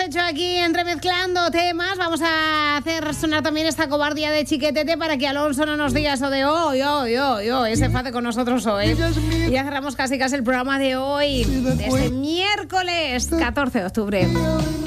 hecho aquí entremezclando temas. Vamos a hacer sonar también esta cobardía de Chiquetete para que Alonso no nos diga eso de hoy, se enfade con nosotros hoy. Y ya cerramos casi el programa de hoy, de este miércoles 14 de octubre.